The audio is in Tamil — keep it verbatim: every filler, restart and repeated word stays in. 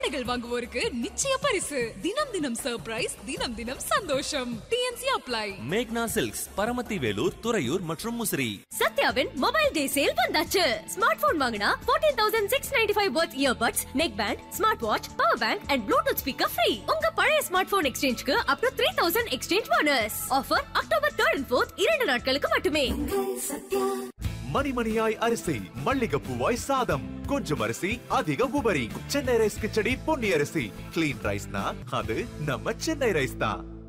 ஆடைகள் வாங்குவோருக்கு நிச்சய பரிசு. தினம் தினம் சர்ப்ரைஸ், தினம் தினம் சந்தோஷம். T N C apply. மேக்னா சில்க்ஸ், பரமத்தி வேலூர், துறையூர் மற்றும் முசிறி. சத்யாவின் மொபைல் டே சேல் வந்தாச்சு. ஸ்மார்ட் போன் வாங்கினா பதினான்கு ஆயிரத்து அறுநூற்று தொண்ணூற்று ஐந்து வர்த் earbuds, neck band, smart watch, power bank and Bluetooth speaker free. உங்க பழைய ஸ்மார்ட் போன் எக்ஸ்சேஞ்சுக்கு அப் டு மூவாயிரம் எக்ஸ்சேஞ்ச் போனஸ். ஆஃபர் அக்டோபர் மூன்று and நான்கு இரண்டு நாட்களுக்கு மட்டுமே. மணிமணியாய் அரிசி, மல்லிகைப்பூவாய் சாதம், கொஞ்சம் அரிசி அதிக உபரி. சென்னை ரைஸ் கிச்சடி பொன்னி அரிசி. கிளீன் ரைஸ்னா அது நம்ம சென்னை ரைஸ் தான்.